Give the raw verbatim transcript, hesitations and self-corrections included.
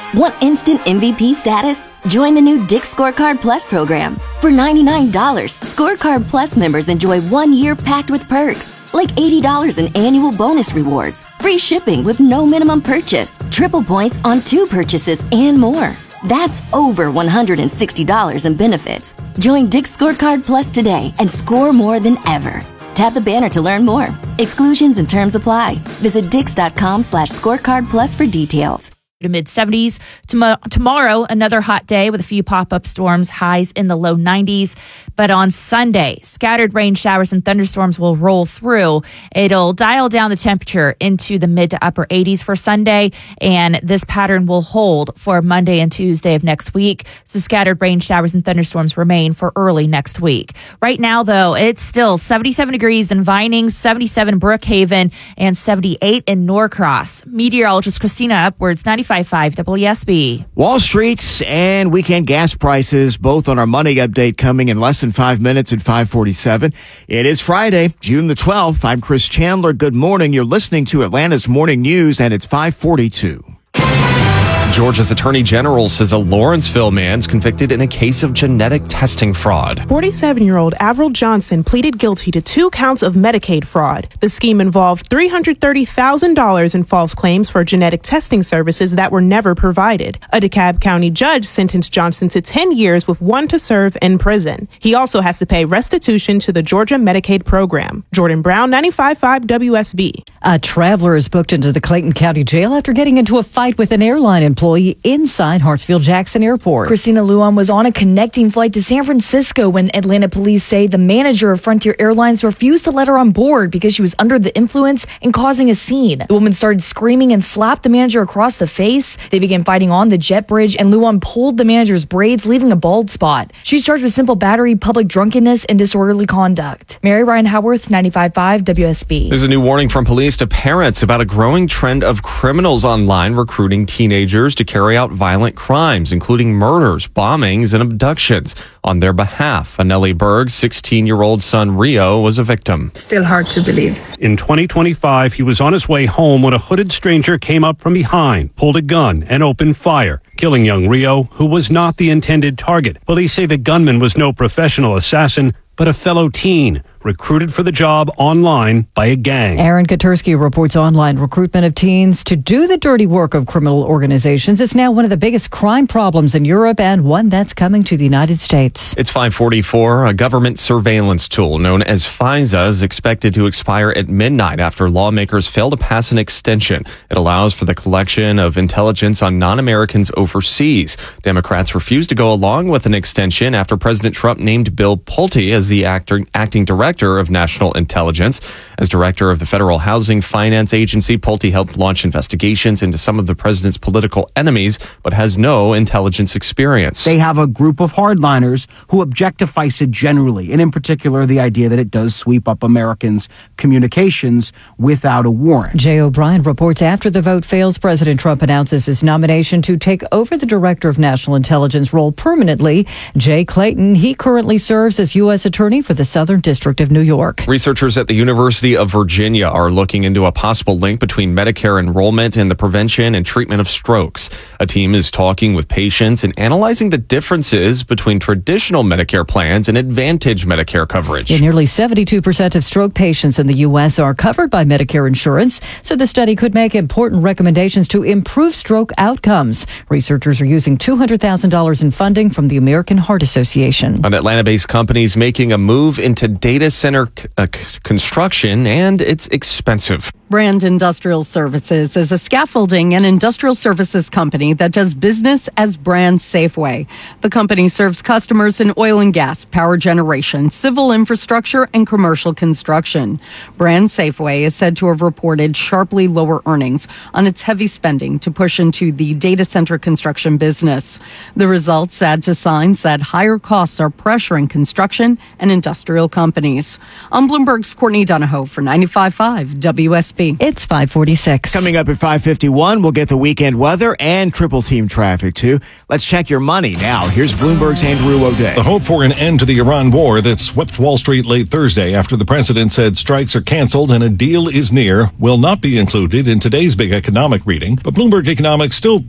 Want instant M V P status? Join the new Dick's Scorecard Plus program. For ninety-nine dollars, Scorecard Plus members enjoy one year packed with perks, like eighty dollars in annual bonus rewards, free shipping with no minimum purchase, triple points on two purchases, and more. That's over one hundred sixty dollars in benefits. Join Dick's Scorecard Plus today and score more than ever. Tap the banner to learn more. Exclusions and terms apply. Visit dix.com slash scorecard plus for details. To mid seventies. Tom- tomorrow, another hot day with a few pop-up storms, highs in the low nineties. But on Sunday, scattered rain showers and thunderstorms will roll through. It'll dial down the temperature into the mid to upper eighties for Sunday, and this pattern will hold for Monday and Tuesday of next week. So scattered rain showers and thunderstorms remain for early next week. Right now, though, it's still seventy-seven degrees in Vining, seventy-seven in Brookhaven, and seventy-eight in Norcross. Meteorologist Christina Upwards, ninety-five point five W S B. Wall Street and weekend gas prices, both on our money update, coming in less than five minutes at five forty-seven. It is Friday, June the twelfth. I'm Chris Chandler. Good morning. You're listening to Atlanta's Morning News, and it's five forty-two. Georgia's Attorney General says a Lawrenceville man's convicted in a case of genetic testing fraud. forty-seven-year-old Avril Johnson pleaded guilty to two counts of Medicaid fraud. The scheme involved three hundred thirty thousand dollars in false claims for genetic testing services that were never provided. A DeKalb County judge sentenced Johnson to ten years with one to serve in prison. He also has to pay restitution to the Georgia Medicaid program. Jordan Brown, ninety-five point five W S B. A traveler is booked into the Clayton County Jail after getting into a fight with an airline employee inside Hartsfield-Jackson Airport. Christina Luan was on a connecting flight to San Francisco when Atlanta police say the manager of Frontier Airlines refused to let her on board because she was under the influence and causing a scene. The woman started screaming and slapped the manager across the face. They began fighting on the jet bridge, and Luan pulled the manager's braids, leaving a bald spot. She's charged with simple battery, public drunkenness, and disorderly conduct. Mary Ryan Howarth, ninety-five point five W S B. There's a new warning from police to parents about a growing trend of criminals online recruiting teenagers to carry out violent crimes, including murders, bombings, and abductions on their behalf. Anelli Berg's sixteen-year-old son Rio was a victim. Still hard to believe. In twenty twenty-five, he was on his way home when a hooded stranger came up from behind, pulled a gun, and opened fire, killing young Rio, who was not the intended target. Police say the gunman was no professional assassin, but a fellow teen recruited for the job online by a gang. Aaron Katursky reports online recruitment of teens to do the dirty work of criminal organizations is now one of the biggest crime problems in Europe, and one that's coming to the United States. It's five forty-four. A government surveillance tool known as FISA is expected to expire at midnight after lawmakers fail to pass an extension. It allows for the collection of intelligence on non-Americans overseas. Democrats refused to go along with an extension after President Trump named Bill Pulte as the actor, acting director of National Intelligence. As director of the Federal Housing Finance Agency, Pulte helped launch investigations into some of the president's political enemies, but has no intelligence experience. They have a group of hardliners who object to FISA generally, and in particular the idea that it does sweep up Americans' communications without a warrant. Jay O'Brien reports after the vote fails, President Trump announces his nomination to take over the Director of National Intelligence role permanently. Jay Clayton, he currently serves as U S Attorney for the Southern District of New York. Researchers at the University of Virginia are looking into a possible link between Medicare enrollment and the prevention and treatment of strokes. A team is talking with patients and analyzing the differences between traditional Medicare plans and Advantage Medicare coverage. Yeah, nearly seventy-two percent of stroke patients in the U S are covered by Medicare insurance, so the study could make important recommendations to improve stroke outcomes. Researchers are using two hundred thousand dollars in funding from the American Heart Association. An Atlanta-based company is making a move into data center c- uh, c- construction, and it's expensive. Brand Industrial Services is a scaffolding and industrial services company that does business as Brand Safeway. The company serves customers in oil and gas, power generation, civil infrastructure, and commercial construction. Brand Safeway is said to have reported sharply lower earnings on its heavy spending to push into the data center construction business. The results add to signs that higher costs are pressuring construction and industrial companies. I'm Bloomberg's Courtney Donahoe for ninety-five point five W S B. It's five forty-six. Coming up at five fifty-one, we'll get the weekend weather and triple team traffic, too. Let's check your money now. Here's Bloomberg's Andrew O'Day. The hope for an end to the Iran war that swept Wall Street late Thursday after the president said strikes are canceled and a deal is near will not be included in today's big economic reading. But Bloomberg Economics still